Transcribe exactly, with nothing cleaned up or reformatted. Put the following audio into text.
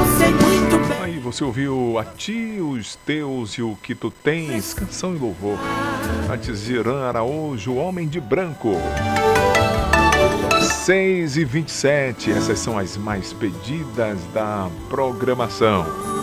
Aí você ouviu A Ti, Os Teus e o Que Tu Tens, canção e louvor. Antes de Irã Araújo, Homem de Branco. seis e vinte e sete, essas são as mais pedidas da programação.